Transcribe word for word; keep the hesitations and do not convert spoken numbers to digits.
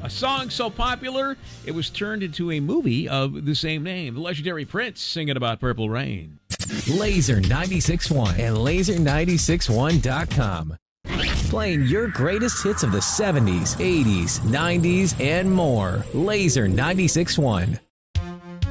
A song so popular, it was turned into a movie of the same name. The legendary Prince singing about Purple Rain. Laser ninety-six point one and laser ninety-six one dot com. Playing your greatest hits of the seventies, eighties, nineties, and more. Laser ninety-six point one.